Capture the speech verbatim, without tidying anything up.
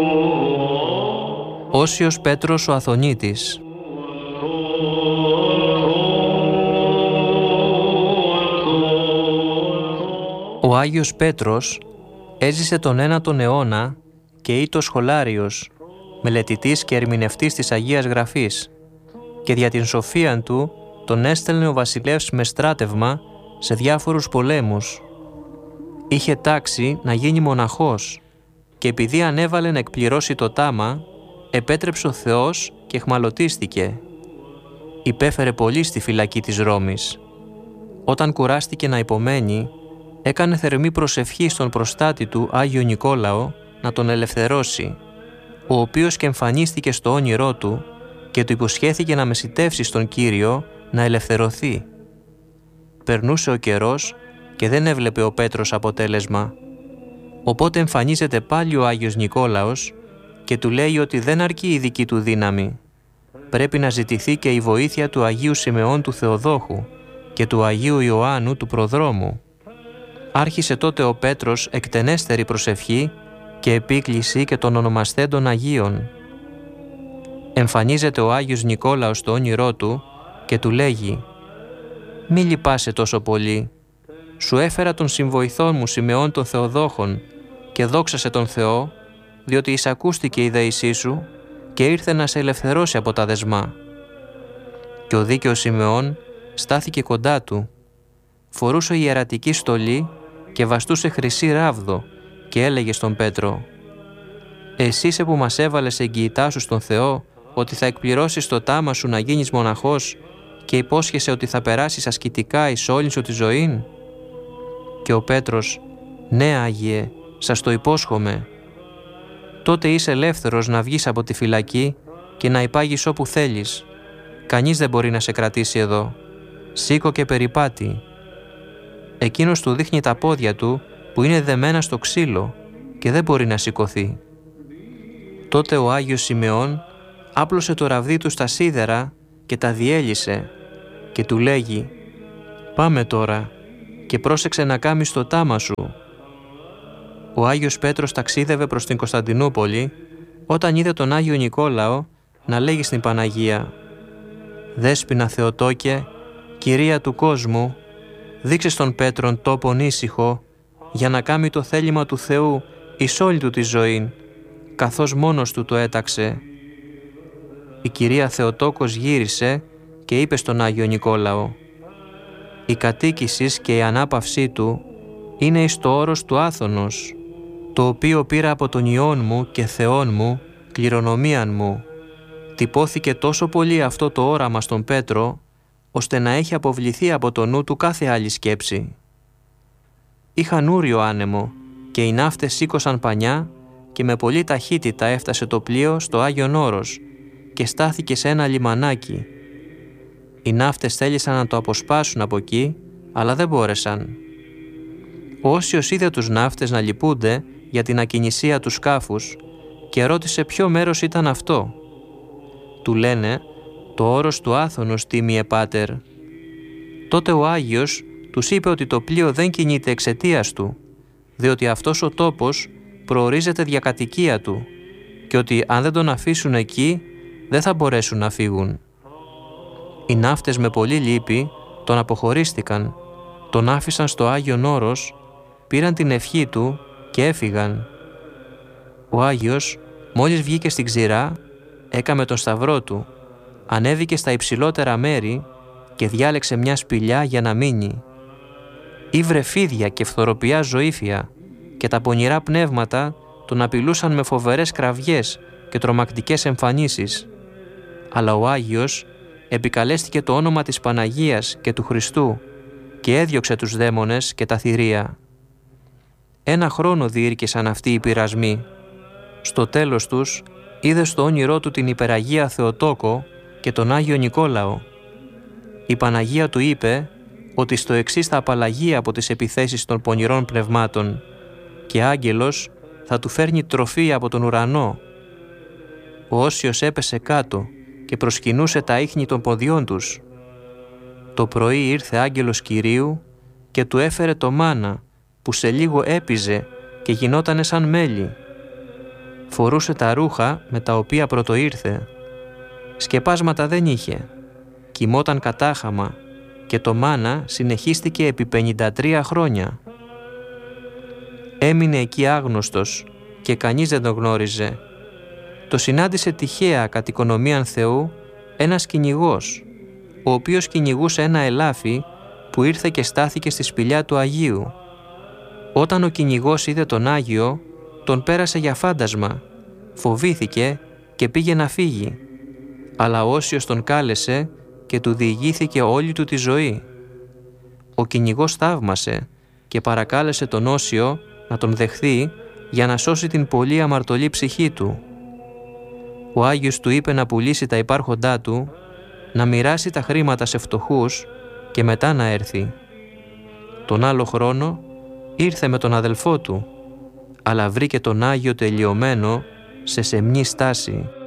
Όσιος Πέτρος ο Αθωνίτης. Ο Άγιος Πέτρος έζησε τον ένατον αιώνα και ήτο σχολάριος, μελετητής και ερμηνευτής της Αγίας Γραφής, και δια την σοφίαν του τον έστελνε ο βασιλεύς με στράτευμα σε διάφορους πολέμους. Είχε τάξει να γίνει μοναχός και επειδή ανέβαλε να εκπληρώσει το τάμα, επέτρεψε ο Θεός και εχμαλωτίστηκε. Υπέφερε πολύ στη φυλακή της Ρώμης. Όταν κουράστηκε να υπομένει, έκανε θερμή προσευχή στον προστάτη του Άγιο Νικόλαο να τον ελευθερώσει, ο οποίος και εμφανίστηκε στο όνειρό του και του υποσχέθηκε να μεσιτεύσει στον Κύριο να ελευθερωθεί. Περνούσε ο καιρός και δεν έβλεπε ο Πέτρος αποτέλεσμα. Οπότε εμφανίζεται πάλι ο Άγιος Νικόλαος και του λέει ότι δεν αρκεί η δική του δύναμη. Πρέπει να ζητηθεί και η βοήθεια του Αγίου Σιμεών του Θεοδόχου και του Αγίου Ιωάννου του Προδρόμου. Άρχισε τότε ο Πέτρος εκτενέστερη προσευχή και επίκληση και των ονομασθέντων Αγίων. Εμφανίζεται ο Άγιος Νικόλαος στο όνειρό του και του λέγει «Μη λυπάσαι τόσο πολύ. Σου έφερα τον συμβοηθόν μου Σιμεών των Θεοδόχων και δόξασε τον Θεό, διότι εισακούστηκε η δέησή σου και ήρθε να σε ελευθερώσει από τα δεσμά». Και ο δίκαιος Σιμεών στάθηκε κοντά του. Φορούσε ιερατική στολή και βαστούσε χρυσή ράβδο και έλεγε στον Πέτρο «Εσύ είσαι που μας έβαλες εγγυητά σου στον Θεό ότι θα εκπληρώσεις το τάμα σου να γίνεις μοναχός και υπόσχεσαι ότι θα περάσεις ασκητικά εις όλη σου τη ζωή». Και ο Πέτρος «Ναι, Άγιε, σας το υπόσχομαι». «Τότε είσαι ελεύθερος να βγεις από τη φυλακή και να υπάγεις όπου θέλεις. Κανείς δεν μπορεί να σε κρατήσει εδώ. Σήκω και περιπάτη». Εκείνος του δείχνει τα πόδια του που είναι δεμένα στο ξύλο και δεν μπορεί να σηκωθεί. Τότε ο Άγιος Σιμεών άπλωσε το ραβδί του στα σίδερα και τα διέλυσε και του λέγει «Πάμε τώρα και πρόσεξε να κάμεις το τάμα σου». Ο Άγιος Πέτρος ταξίδευε προς την Κωνσταντινούπολη όταν είδε τον Άγιο Νικόλαο να λέγει στην Παναγία «Δέσποινα Θεοτόκε, Κυρία του κόσμου, δείξε στον Πέτρον τόπον ήσυχο για να κάμει το θέλημα του Θεού εις όλη του τη ζωή, καθώς μόνος του το έταξε». Η Κυρία Θεοτόκος γύρισε και είπε στον Άγιο Νικόλαο «Η κατοίκησης και η ανάπαυσή του είναι εις το όρος του Άθωνος, το οποίο πήρα από τον Υιόν μου και Θεόν μου, κληρονομίαν μου». Τυπώθηκε τόσο πολύ αυτό το όραμα στον Πέτρο, ώστε να έχει αποβληθεί από το νου του κάθε άλλη σκέψη. Είχαν ούριο άνεμο και οι ναύτες σήκωσαν πανιά και με πολλή ταχύτητα έφτασε το πλοίο στο Άγιον Όρος και στάθηκε σε ένα λιμανάκι. Οι ναύτες θέλησαν να το αποσπάσουν από εκεί, αλλά δεν μπόρεσαν. Ο Όσιος είδε τους ναύτες να λυπούνται για την ακινησία του σκάφους και ρώτησε ποιο μέρος ήταν αυτό. Του λένε «Το όρος του Άθωνος, τίμιε πάτερ». Τότε ο Άγιος τους είπε ότι το πλοίο δεν κινείται εξαιτίας του, διότι αυτός ο τόπος προορίζεται διακατοικία του και ότι αν δεν τον αφήσουν εκεί δεν θα μπορέσουν να φύγουν. Οι ναύτες με πολύ λύπη τον αποχωρίστηκαν, τον άφησαν στο Άγιον Όρος, πήραν την ευχή του και έφυγαν. Ο Άγιος μόλις βγήκε στην ξηρά, έκαμε τον σταυρό του, ανέβηκε στα υψηλότερα μέρη και διάλεξε μια σπηλιά για να μείνει. Ήβρε φίδια και φθοροπιά ζωήφια και τα πονηρά πνεύματα τον απειλούσαν με φοβερές κραυγές και τρομακτικές εμφανίσεις. Αλλά ο Άγιος επικαλέστηκε το όνομα της Παναγίας και του Χριστού και έδιωξε τους δαίμονες και τα θηρία. Ένα χρόνο διήρκεσαν αυτοί οι πειρασμοί. Στο τέλος τους είδε στο όνειρό του την υπεραγία Θεοτόκο και τον Άγιο Νικόλαο. Η Παναγία του είπε ότι στο εξής θα απαλλαγεί από τις επιθέσεις των πονηρών πνευμάτων και άγγελος θα του φέρνει τροφή από τον ουρανό. Ο Όσιος έπεσε κάτω και προσκυνούσε τα ίχνη των ποδιών τους. Το πρωί ήρθε άγγελος Κυρίου και του έφερε το μάνα που σε λίγο έπιζε και γινότανε σαν μέλι. Φορούσε τα ρούχα με τα οποία πρωτοήρθε. Σκεπάσματα δεν είχε. Κοιμόταν κατάχαμα και το μάνα συνεχίστηκε επί πενήντα τρία χρόνια. Έμεινε εκεί άγνωστος και κανείς δεν τον γνώριζε. Το συνάντησε τυχαία κατ' οικονομίαν Θεού ένας κυνηγός, ο οποίος κυνηγούσε ένα ελάφι που ήρθε και στάθηκε στη σπηλιά του Αγίου. Όταν ο κυνηγός είδε τον Άγιο, τον πέρασε για φάντασμα, φοβήθηκε και πήγε να φύγει, αλλά ο Όσιος τον κάλεσε και του διηγήθηκε όλη του τη ζωή. Ο κυνηγός θαύμασε και παρακάλεσε τον Όσιο να τον δεχθεί για να σώσει την πολύ αμαρτωλή ψυχή του. Ο Άγιος του είπε να πουλήσει τα υπάρχοντά του, να μοιράσει τα χρήματα σε φτωχούς και μετά να έρθει. Τον άλλο χρόνο ήρθε με τον αδελφό του, αλλά βρήκε τον Άγιο τελειωμένο σε σεμνή στάση.